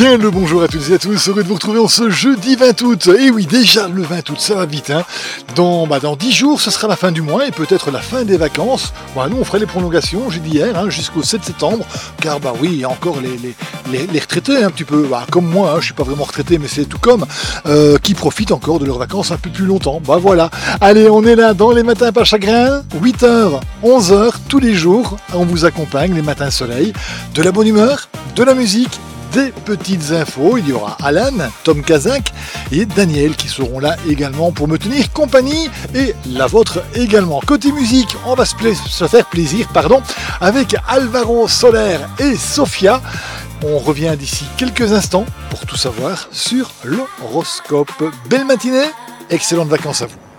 Bien le bonjour à toutes et à tous, heureux de vous retrouver en ce jeudi 20 août. Et oui, déjà le 20 août, ça va vite. Hein. Dans 10 jours, ce sera la fin du mois et peut-être la fin des vacances. Nous, on ferait les prolongations, j'ai dit hier, jusqu'au 7 septembre. Car oui, il y a encore les retraités, un petit peu, comme moi, je suis pas vraiment retraité, mais c'est tout comme, qui profitent encore de leurs vacances un peu plus longtemps. Voilà. Allez, on est là dans les matins pas chagrin, 8h, 11h, tous les jours. On vous accompagne, les matins soleil, de la bonne humeur, de la musique, des petites infos. Il y aura Alan, Tom Kazak et Daniel qui seront là également pour me tenir compagnie et la vôtre également. Côté musique, on va se faire plaisir avec Alvaro Soler et Sofia. On revient d'ici quelques instants pour tout savoir sur l'horoscope. Belle matinée, excellentes vacances à vous.